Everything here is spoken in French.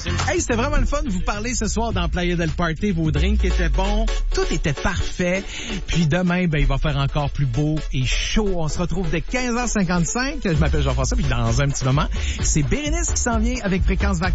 Hey, c'était vraiment le fun de vous parler ce soir dans Playa del Party. Vos drinks étaient bons. Tout était parfait. Puis demain, il va faire encore plus beau et chaud. On se retrouve dès 15h55. Je m'appelle Jean-François. Puis dans un petit moment, c'est Bérénice qui s'en vient avec Fréquence Vacances.